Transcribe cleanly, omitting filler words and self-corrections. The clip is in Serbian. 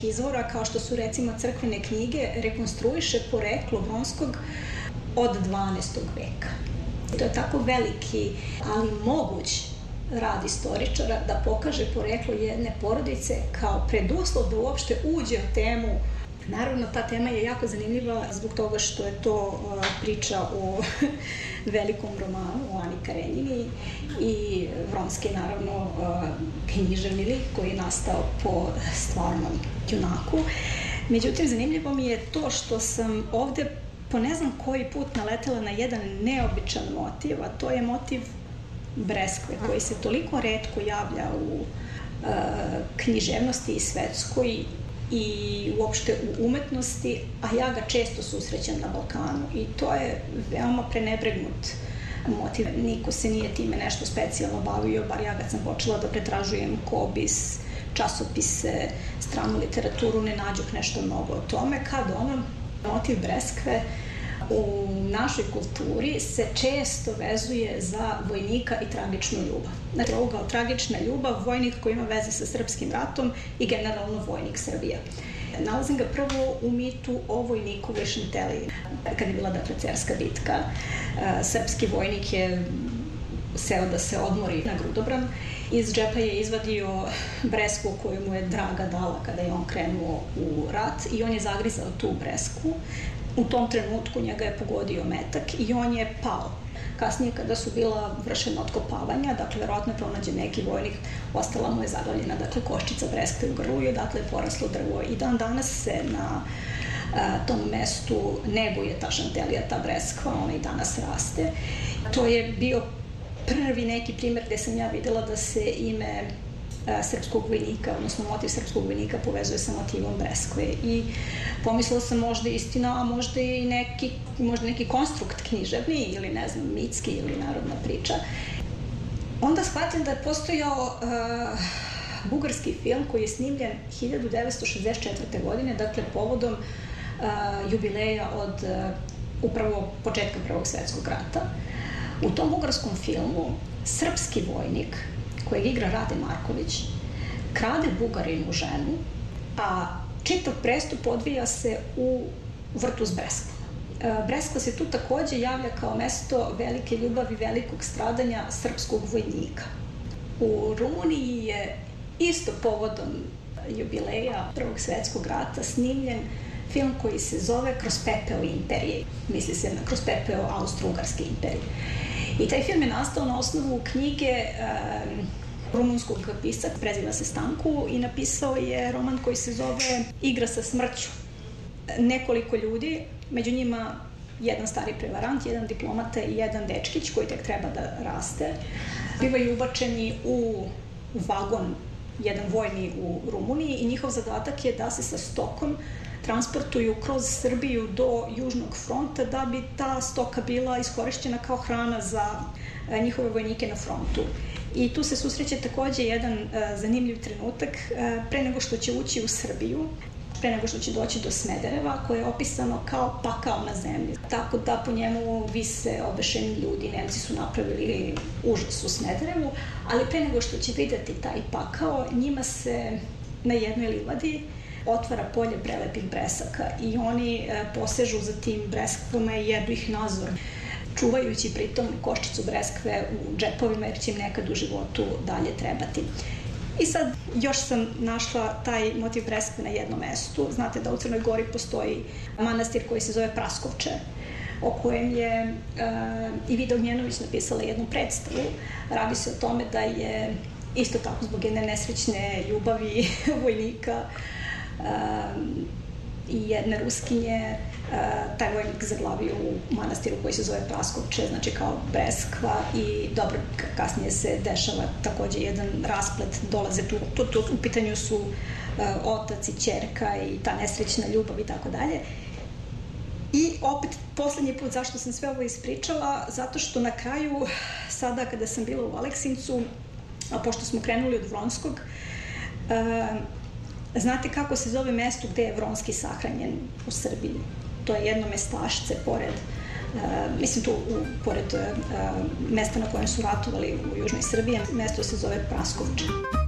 izvora, kao što su recimo crkvene knjige, rekonstruiše poreklo Vronskog od 12. veka. To je tako veliki, ali moguć rad istoričara da pokaže poreklo jedne porodice kao preduslov da uopšte uđe u temu. Naravno, ta tema je jako zanimljiva zbog toga što je to priča o velikom romanu, o Ani Karenjini, i Vronski je naravno književni lik koji je nastao po stvarnom junaku. Međutim, zanimljivo mi je to što sam ovde po ne znam koji put naletela na jedan neobičan motiv, a to je motiv breskve, koji se toliko retko javlja u književnosti i svetskoj i uopšte u umetnosti, a ja ga često susrećam na Balkanu i to je veoma prenebregnut motiv. Niko se nije time nešto specijalno bavio, bar ja kad sam počela da pretražujem Kobis, časopise, stranu literaturu, ne nađuh nešto mnogo o tome, kad motiv breskve u našoj kulturi se često vezuje za vojnika i tragičnu ljubav. Znači, ovoga tragična ljubav, vojnik koji ima veze sa srpskim ratom i generalno vojnik Srbije. Nalazim ga prvo u mitu o vojniku Višenteli. Kad je bila, dakle, Cerska bitka, srpski vojnik je seo da se odmori na Grudobran. Iz džepa je izvadio breskvu koju mu je draga dala kada je on krenuo u rat i on je zagrizao tu breskvu. U tom trenutku njega je pogodio metak i on je pao. Kasnije, kada su bila vršena otkopavanja, dakle, verovatno je pronađen neki vojnik, ostala mu je zaglavljena, dakle, koščica breskve u grlu i odatle je poraslo drvo. I dan danas se na tom mestu neguje ta šantelija, ta breskva, ona i danas raste. To je bio prvi neki primer gde sam ja videla da se ime srpskog vojnika, odnosno motiv srpskog vojnika povezuje sa motivom breskve i pomislila sam možda istina, a možda i neki konstrukt književni ili ne znam, mitski ili narodna priča. Onda shvatim da je postojao bugarski film koji je snimljen 1964. godine, dakle povodom jubileja od upravo početka Prvog svetskog rata. U tom bugarskom filmu srpski vojnik kojeg igra Rade Marković, krade Bugarinu ženu, a čitav prestup odvija se u vrtu s breskvom. Breskva se tu takođe javlja kao mesto velike ljubavi, velikog stradanja srpskog vojnika. U Rumuniji je isto povodom jubileja Prvog svetskog rata snimljen film koji se zove Kroz pepeo imperije. Misli se na Kroz pepeo Austro-Ugarske imperije. I taj film je nastao na osnovu knjige rumunskog pisaca, preziva se Stanku, i napisao je roman koji se zove Igra sa smrću. Nekoliko ljudi, među njima jedan stari prevarant, jedan diplomata i jedan dečkić koji tek treba da raste, bivaju ubačeni u vagon, jedan vojni u Rumuniji, i njihov zadatak je da se sa stokom transportuju kroz Srbiju do Južnog fronta da bi ta stoka bila iskorišćena kao hrana za njihove vojnike na frontu. I tu se susreće takođe jedan zanimljiv trenutak pre nego što će ući u Srbiju, pre nego što će doći do Smedereva, koje je opisano kao pakao na zemlji. Tako da po njemu vise obešeni ljudi, Nemci su napravili užas u Smederevu, ali pre nego što će videti taj pakao, njima se na jednoj livadi otvara polje prelepih bresaka i oni posežu za tim breskvama i jedu ih nazor, čuvajući pritom koščicu breskve u džepovima jer će im nekad u životu dalje trebati. I sad još sam našla taj motiv breskve na jednom mestu. Znate da u Crnoj Gori postoji manastir koji se zove Praskovče, o kojem je i Vida Ognjenović napisala jednu predstavu. Radi se o tome da je isto tako zbog jedne nesrećne ljubavi vojnika i jedne Ruskinje, taj vojnik zaglavio u manastiru koji se zove Praskovče, znači kao breskva, i dobro, kasnije se dešava takođe jedan rasplet, dolaze tu, u pitanju su otac i ćerka i ta nesrećna ljubav i tako dalje. I opet, poslednji put zašto sam sve ovo ispričala, zato što na kraju, sada kada sam bila u Aleksincu, a pošto smo krenuli od Vronskog, znate kako se zove mesto gde je Vronski sahranjen u Srbiji? To je jedno mestašce pored, pored mesta na kojem su ratovali u južnoj Srbiji. Mesto se zove Praskovče.